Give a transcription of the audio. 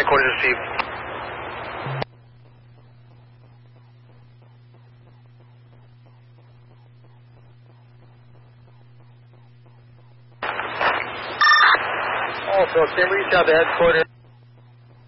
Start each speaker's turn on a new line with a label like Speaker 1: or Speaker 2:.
Speaker 1: headquarters received. Also, can we reach out to headquarters?